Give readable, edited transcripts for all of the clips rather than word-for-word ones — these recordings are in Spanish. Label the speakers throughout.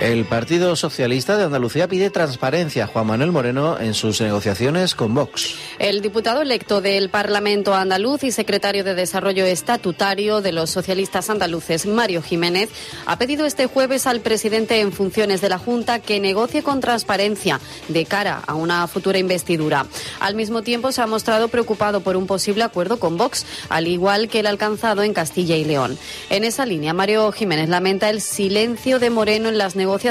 Speaker 1: El Partido Socialista de Andalucía pide transparencia a Juan Manuel Moreno en sus negociaciones con Vox.
Speaker 2: El diputado electo del Parlamento andaluz y secretario de Desarrollo Estatutario de los socialistas andaluces, Mario Jiménez, ha pedido este jueves al presidente en funciones de la Junta que negocie con transparencia de cara a una futura investidura. Al mismo tiempo, se ha mostrado preocupado por un posible acuerdo con Vox, al igual que el alcanzado en Castilla y León. En esa línea, Mario Jiménez lamenta el silencio de Moreno en las negociaciones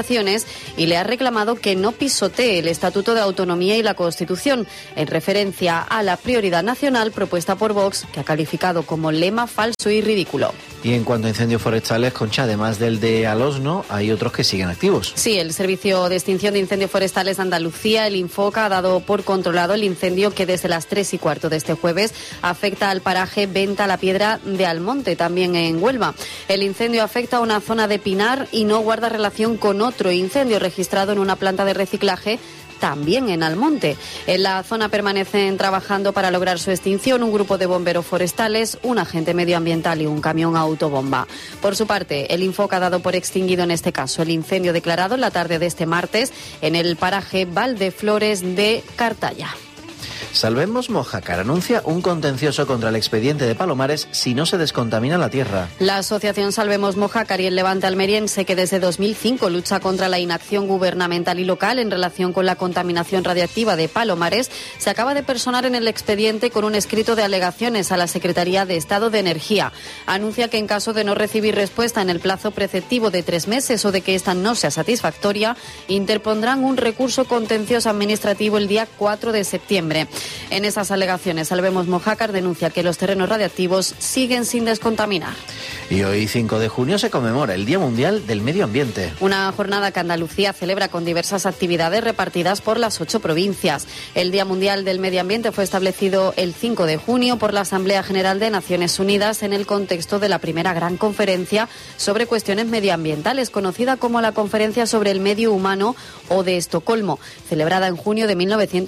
Speaker 2: y le ha reclamado que no pisotee el Estatuto de Autonomía y la Constitución, en referencia a la prioridad nacional propuesta por Vox, que ha calificado como lema falso y ridículo.
Speaker 1: Y en cuanto a incendios forestales, Concha, además del de Alosno, hay otros que siguen activos.
Speaker 2: Sí, el Servicio de Extinción de Incendios Forestales de Andalucía, el Infoca, ha dado por controlado el incendio que desde las 3:15 de este jueves afecta al paraje Venta la Piedra de Almonte, también en Huelva. El incendio afecta a una zona de pinar y no guarda relación con otro incendio registrado en una planta de reciclaje también en Almonte. En la zona permanecen trabajando para lograr su extinción un grupo de bomberos forestales, un agente medioambiental y un camión autobomba. Por su parte, el Infoca ha dado por extinguido en este caso el incendio declarado en la tarde de este martes en el paraje Valdeflores de Cartaya.
Speaker 1: Salvemos Mojácar anuncia un contencioso contra el expediente de Palomares si no se descontamina la tierra.
Speaker 2: La asociación Salvemos Mojácar y el Levante almeriense, que desde 2005 lucha contra la inacción gubernamental y local en relación con la contaminación radiactiva de Palomares, se acaba de personar en el expediente con un escrito de alegaciones a la Secretaría de Estado de Energía. Anuncia que en caso de no recibir respuesta en el plazo preceptivo de 3 meses o de que esta no sea satisfactoria, interpondrán un recurso contencioso administrativo el día 4 de septiembre. En esas alegaciones, Salvemos Mojácar denuncia que los terrenos radiactivos siguen sin descontaminar.
Speaker 1: Y hoy, 5 de junio, se conmemora el Día Mundial del Medio Ambiente.
Speaker 2: Una jornada que Andalucía celebra con diversas actividades repartidas por las 8 provincias. El Día Mundial del Medio Ambiente fue establecido el 5 de junio por la Asamblea General de Naciones Unidas en el contexto de la primera gran conferencia sobre cuestiones medioambientales, conocida como la Conferencia sobre el Medio Humano o de Estocolmo, celebrada en junio de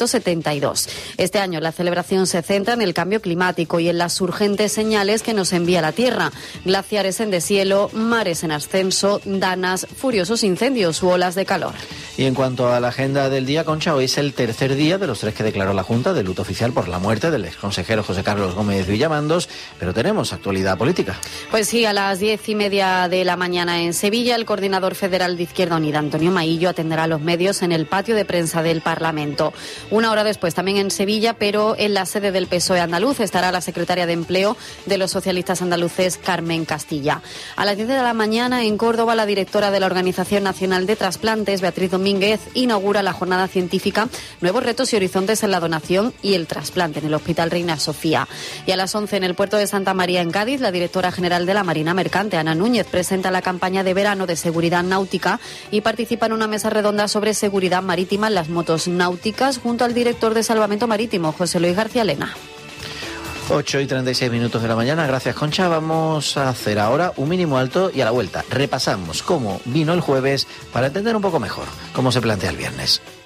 Speaker 2: 1972. Este año la celebración se centra en el cambio climático y en las urgentes señales que nos envía la Tierra. Glaciares en deshielo, mares en ascenso, danas, furiosos incendios u olas de calor.
Speaker 1: Y en cuanto a la agenda del día, Concha, hoy es el tercer día de los 3 que declaró la Junta de luto oficial por la muerte del exconsejero José Carlos Gómez Villamandos, pero tenemos actualidad política.
Speaker 2: Pues sí, a las 10:30 de la mañana en Sevilla, el coordinador federal de Izquierda Unida, Antonio Maillo, atenderá a los medios en el patio de prensa del Parlamento. Una hora después, también en Sevilla, pero en la sede del PSOE andaluz, estará la secretaria de Empleo de los socialistas andaluces, Carmen Castilla. A las 10 de la mañana, en Córdoba, la directora de la Organización Nacional de Trasplantes, Beatriz Domínguez, inaugura la jornada científica Nuevos retos y horizontes en la donación y el trasplante en el Hospital Reina Sofía. Y a las 11, en el puerto de Santa María, en Cádiz, la directora general de la Marina Mercante, Ana Núñez, presenta la campaña de verano de seguridad náutica y participa en una mesa redonda sobre seguridad marítima en las motos náuticas junto al director de Salvamento Marítimo, José Luis García Lena.
Speaker 1: 8:36 de la mañana, gracias Concha. Vamos a hacer ahora un mínimo alto y a la vuelta repasamos cómo vino el jueves para entender un poco mejor cómo se plantea el viernes.